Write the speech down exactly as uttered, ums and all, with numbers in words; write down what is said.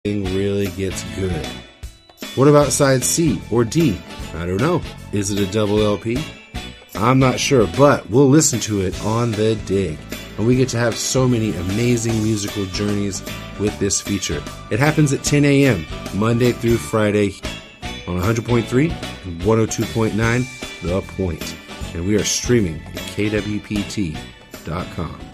really gets good. What about side C or D? I don't know. Is it a double L P? I'm not sure, but we'll listen to it on The Dig. And we get to have so many amazing musical journeys with this feature. It happens at ten a.m. Monday through Friday on one hundred point three and one oh two point nine The Point. And we are streaming at K W P T dot com.